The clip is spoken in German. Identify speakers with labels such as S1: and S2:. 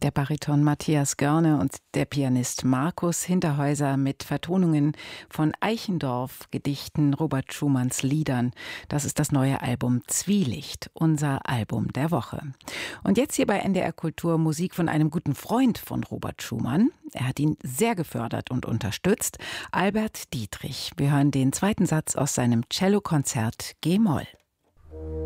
S1: Der Bariton Matthias Görne und der Pianist Markus Hinterhäuser mit Vertonungen von Eichendorff, Gedichten, Robert Schumanns Liedern. Das ist das neue Album Zwielicht, unser Album der Woche. Und jetzt hier bei NDR Kultur Musik von einem guten Freund von Robert Schumann. Er hat ihn sehr gefördert und unterstützt, Albert Dietrich. Wir hören den zweiten Satz aus seinem Cellokonzert G-Moll.